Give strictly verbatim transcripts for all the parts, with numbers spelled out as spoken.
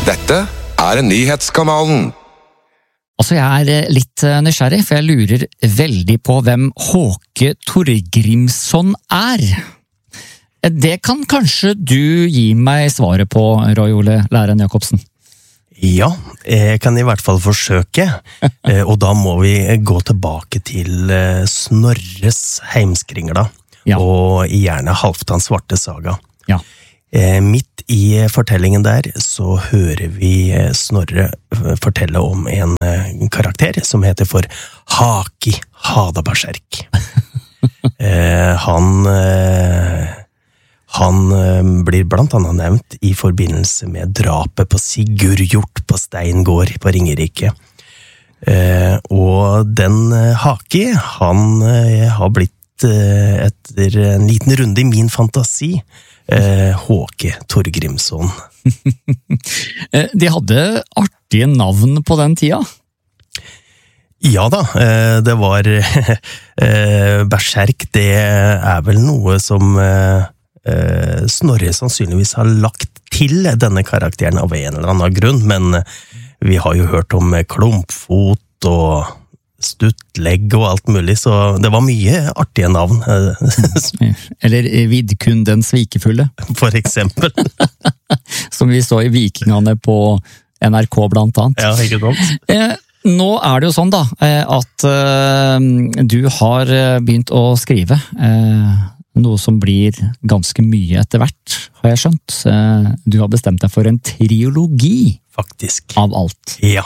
Dette er Nyhetskanalen. Altså, jeg er litt nysgjerrig, for jeg lurer veldig på hvem Håke Torgrimsson er. Det kan kanskje du gi meg svaret på, Roy Ole Læren Jacobsen? Ja, jeg kan i hvert fall forsøke, og da må vi gå tilbake til Snorres heimskringla, ja. Og gjerne Halvdan Svarte saga. Ja. Midt i fortellingen der så hører vi Snorre fortelle om en karakter som heter for Haki Hadaberserk. han, han blir blant annet nevnt i forbindelse med drapet på Sigurjort på Steingård på Ringerike. Og den Haki, han har blitt etter en liten runde i min fantasi Eh, Håke Torgrimsson. De hadde artige navn på den tida? Ja da, eh, det var eh, Berserk, det er vel noe som eh, Snorre sannsynligvis har lagt til denne karakteren av en eller annen grunn, men vi har jo hørt om Klumpfot og Stuttlegg og alt mulig, så det var mye artige navn. Eller Vidkun den svikefulle. For eksempel. Som vi så i Vikingene på N R K blant annet. Ja, ikke sant. Eh, nå er det jo sånn da, at eh, du har begynt å skrive eh, noe som blir ganske mye etter hvert, har jeg skjønt. Eh, du har bestemt deg for en triologi. Faktisk. Av alt. Ja.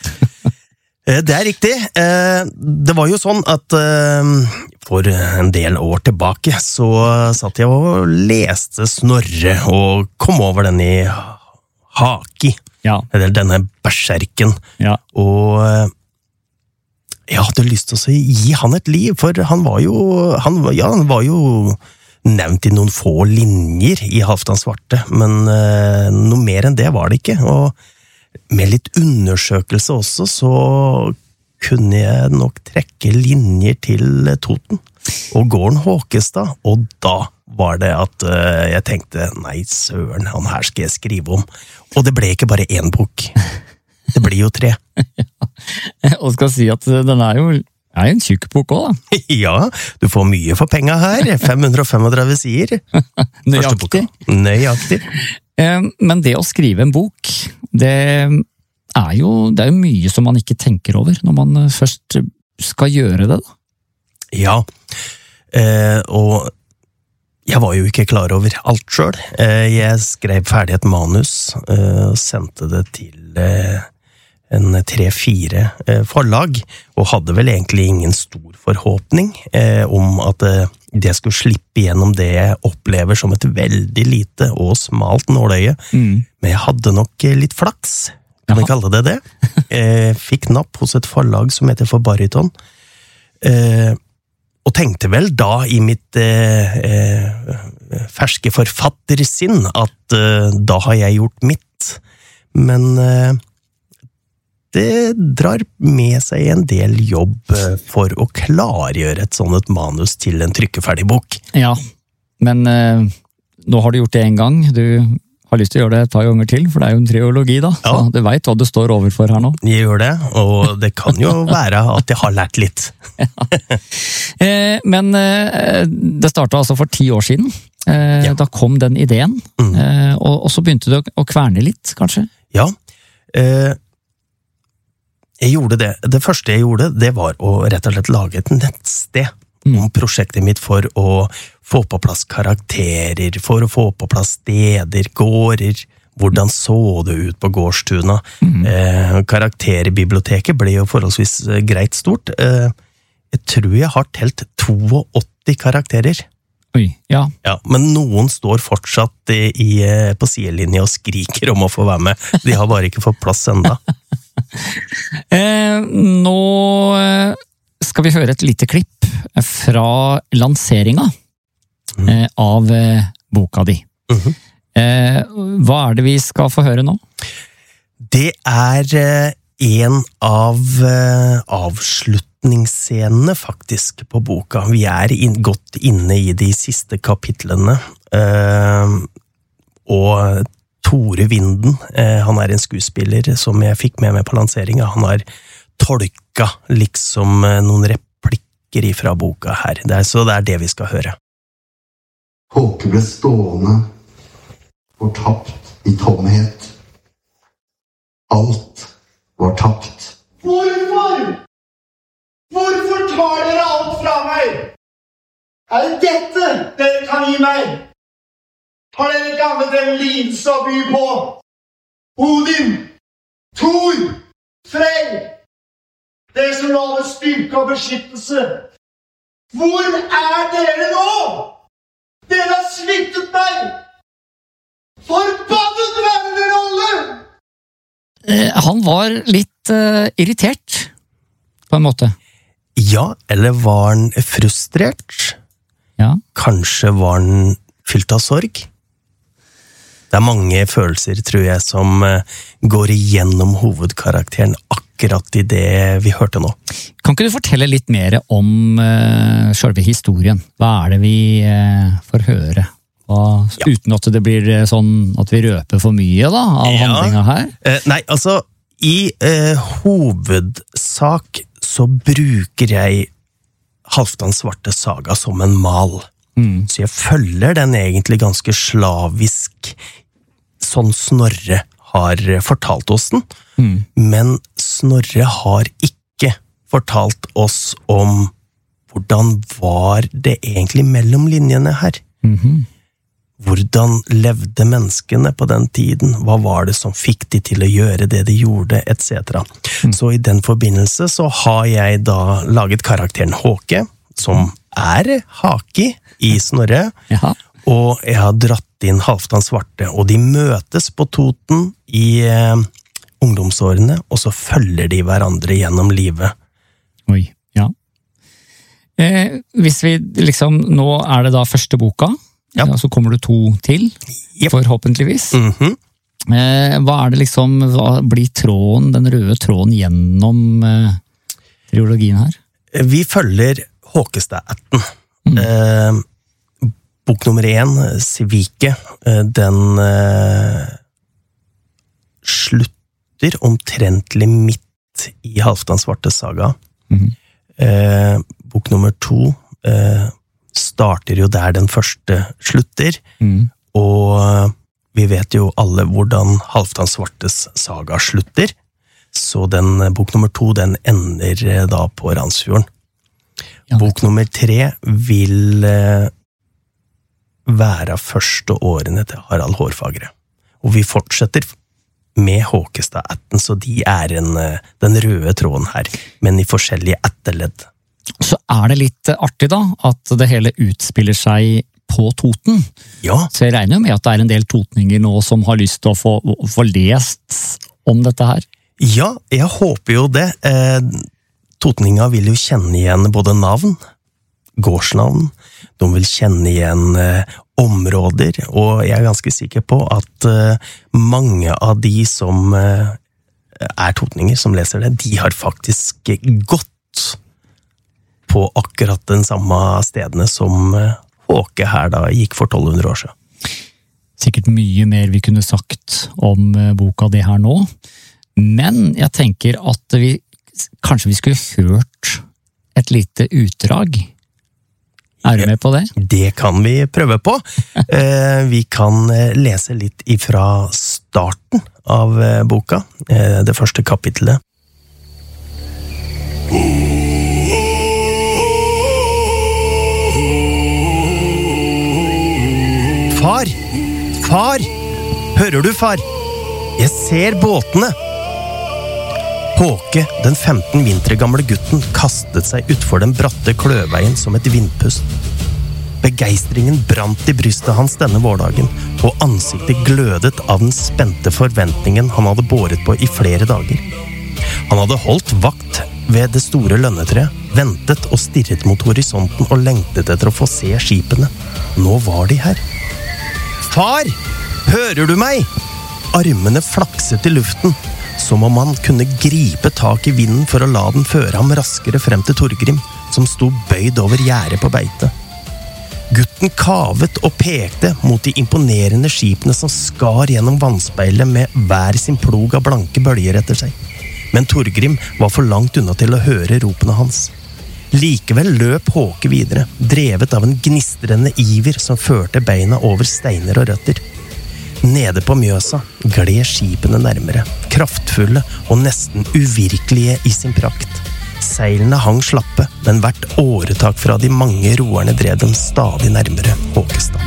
Det er riktig. Det var jo sånn at for en del år tilbake så satt jeg og leste Snorre og kom over den i Haki, ja. Eller denne berserken. Ja. Og jeg hadde lyst til å gi han et liv, for han var jo, han, ja, han var jo nevnt i noen få linjer i Halvdan Svarte, men noe mer enn det var det ikke, og med litt undersøkelse også, så kunne jeg nok trekke linjer til Toten og gården Håkestad, og da var det at uh, jeg tenkte, nei søren, han her skal jeg skrive om. Og det ble ikke bare én bok, det blir jo tre. Ja, og skal si at den er jo er en tjukk bok også, da. Ja, du får mye for penga her, fem hundre og femogtretive sider. Nøyaktig. Nøyaktig. Men det å skrive en bok, det er jo, det er jo mye som man ikke tenker over når man først skal gjøre det, da. Ja, eh, og jeg var jo ikke klar over alt selv. Eh, jeg skrev ferdig et manus eh, og sendte det til eh, en tre-fire eh, forlag, og hadde vel egentlig ingen stor forhåpning eh, om at eh, det skulle slippe gjennom det jeg opplever som et veldig lite og smalt nåløye. Mm. Men jeg hadde nok litt flaks, kan vi kalle det det. Jeg fikk napp hos et forlag som heter For Bariton, og tenkte vel da i mitt eh, ferske forfattersinn at eh, da har jeg gjort mitt. Men eh, det drar med seg en del jobb for å klargjøre et sånt manus til en trykkeferdig bok. Ja, men eh, nå har du gjort det en gang. Du har lyst til å gjøre det et par ganger til, for det er jo en triologi da. Ja. Så du vet hva du står overfor her nå. Jeg gjør det, og det kan jo være at jeg har lært litt. Ja. eh, men eh, det startet altså for ti år siden. Eh, ja. Da kom den ideen, mm. eh, og, og så begynte du å, å kverne litt, kanskje? Ja, eh, jeg gjorde det. Det første jeg gjorde, det var å rett og slett lage et nettsted mm. om prosjektet mitt for å få på plass karakterer, for å få på plass steder, gårder, hvordan så det ut på gårdstuna. Mm. Eh, karakterbiblioteket ble jo forholdsvis greit stort. Eh, jeg tror jeg har telt åttito karakterer. Oi, ja. Ja, men noen står fortsatt i, i, på sidelinje og skriker om å få være med. De har bare ikke fått plass enda. eh, nå skal vi høre et lite klipp fra lanseringa mm. eh, av eh, boka di. Mm-hmm. eh, hva er det vi skal få høre nå? Det er eh, en av eh, avslutningsscenene faktisk på boka. Vi er inn, godt inne i de siste kapitlene, eh, og Tore Vinden, eh, han er en skuespiller som jeg fikk med meg på lanseringen. Han har tolka liksom eh, noen replikker ifra boka her. Det er, så det er det vi skal høre. Håke ble stående, fortapt i tomhet. Alt var tapt. Hvorfor? Hvorfor tar dere alt fra meg? Er det dette dere kan gi meg? Har dere ikke annet en lidelse å by på? Odin, Thor, Frey, dere som lover styrke og beskyttelse. Hvor er dere nå? Dere har sviktet meg! Forbannet være dere alle! Eh, han var litt eh, irritert, på en måte. Ja, eller var han frustrert? Ja. Kanskje var han fylt av sorg? Det er mange følelser, tror jeg, som går igjennom hovedkarakteren akkurat i det vi hørte nå. Kan ikke du fortelle litt mer om uh, selve historien? Hva er det vi uh, får høre? Og, ja. Uten at det blir sånn at vi røper for mye da, av ja. handlinga her? Eh, nei, altså, i eh, hovedsak så bruker jeg Halvdan Svarte saga som en mal. Mm. Så jeg følger den egentlig ganske slavisk, sånn Snorre har fortalt oss den. Mm. Men Snorre har ikke fortalt oss om hvordan var det egentlig mellom linjene her. Mm-hmm. Hvordan levde menneskene på den tiden? Hva var det som fikk de til å gjøre det de gjorde, et cetera. Mm. Så i den forbindelse så har jeg da laget karakteren Håke, som er Haki i Snorre, Jaha. Og jeg har dratt inn Halvdan Svarte, og de møtes på Toten i eh, ungdomsårene, og så følger de hverandre gjennom livet. Oi, ja. Eh, hvis vi liksom, nå er det da første boka, ja. Ja, så kommer det to til, yep. forhåpentligvis. Mm-hmm. eh, hva er det liksom, hva blir tråden, den røde tråden gjennom eh, triologien her? Vi følger Håkestad-ætten. Mm. Eh, bok nummer én, Svike, eh, den eh, slutter omtrentlig midt i Halvdan Svarte saga. Mm. Eh, bok nummer to eh, starter jo der den første slutter, mm. og vi vet jo alle hvordan Halvdan Svartes saga slutter, så den bok nummer to, den ender da på Randsfjorden. Ja, bok nummer tre vil eh, være første årene til Harald Hårfagre. Og vi fortsetter med Håkestad-ætten, så de er en, den røde tråden her, men i forskjellige ætteledd. Så er det litt artig da, at det hele utspiller seg på Toten. Ja. Så jeg regner jo med at det er en del totninger nå som har lyst til å få, få lest om dette her. Ja, jeg håper jo det. Eh, Totninga vil jo kjenne igjen både navn, gårdsnavn, de vil kjenne igjen eh, områder, og jeg er ganske sikker på at eh, mange av de som eh, er totninger som leser det, de har faktisk gått på akkurat den samme stedene som eh, Håke her da gikk for tolv hundre år siden. Sikkert mye mer vi kunne sagt om eh, boka det her nå, men jeg tenker at vi kanskje vi skulle hørt et lite utdrag. Er du med på det? Det kan vi prøve på. Vi kan lese litt ifra starten av boka, det første kapitlet. Far! Far! Hører du, far? Jeg ser båtene! Håke, den femten vintre gamle gutten, kastet seg utfor den bratte kløveien som et vindpust. Begeistringen brant i brystet hans denne vårdagen, og ansiktet glødet av den spente forventningen han hadde båret på i flere dager. Han hadde holdt vakt ved det store lønnetreet, ventet og stirret mot horisonten og lengtet etter å få se skipene. Nå var de her. Far! Hører du meg? Armene flakset i luften, som om han kunne gripe tak i vinden for å la den føre ham raskere frem til Torgrim, som sto bøyd over gjerdet på beite. Gutten kavet og pekte mot de imponerende skipene som skar gjennom vannspeilet med hver sin plog av blanke bølger etter seg. Men Torgrim var for langt unna til å høre ropene hans. Likevel løp Håke videre, drevet av en gnistrende iver som førte beina over steiner og røtter. Nede på Mjøsa gled skipene nærmere, kraftfulle og nesten uvirkelige i sin prakt. Seilene hang slappe, men hvert åretak fra de mange roerne drev dem stadig nærmere Håkestad.